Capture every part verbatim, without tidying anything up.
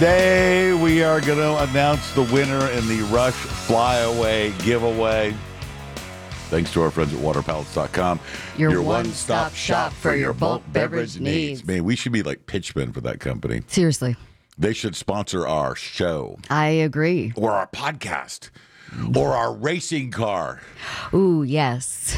Today, we are going to announce the winner in the Rush Flyaway giveaway. Thanks to our friends at water pallets dot com. Your, your one-stop shop for your bulk beverage needs. Man, we should be like pitchmen for that company. Seriously. They should sponsor our show. I agree. Or our podcast. Or our racing car. Ooh, yes.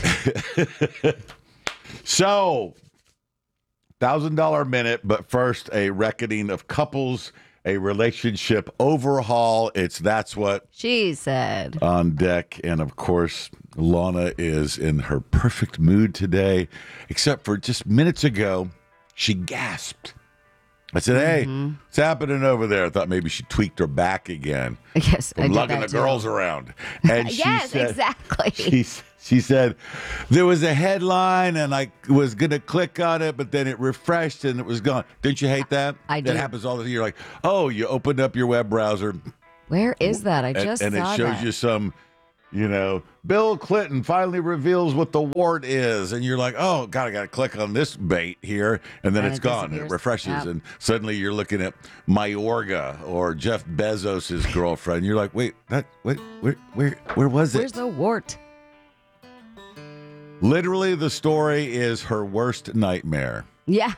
So, one thousand dollars a minute, but first, a reckoning of couples, a relationship overhaul. It's That's What She Said on deck. And, of course, Lana is in her perfect mood today, except for just minutes ago, she gasped. I said, hey, mm-hmm. what's happening over there? I thought maybe she tweaked her back again. Yes, from I did lugging that the too. girls around. And she yes, said, exactly. She, she said, there was a headline, and I was going to click on it, but then it refreshed, and it was gone. Didn't you hate that? I That do. happens all the time. You're like, oh, you opened up your web browser. Where is that? I just and, and saw it shows that. you some, you know, Bill Clinton finally reveals what the wart is. And you're like, oh, God, I got to click on this bait here. And then And it's it gone. disappears. It refreshes. Yep. And suddenly you're looking at Mayorga or Jeff Bezos' girlfriend. You're like, wait, that, wait, where, where, where was it? Where's the wart? Literally, the story is her worst nightmare. Yeah.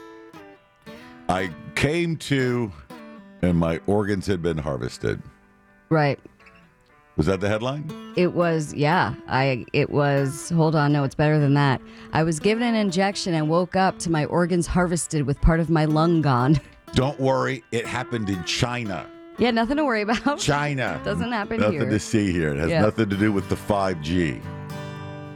I came to, and my organs had been harvested. Right. Was that the headline? It was, yeah. I. It was, hold on, no, it's better than that. I was given an injection and woke up to my organs harvested with part of my lung gone. Don't worry, it happened in China. Yeah, nothing to worry about. China. Doesn't happen nothing here. to see here. It has Yeah. nothing to do with the five G.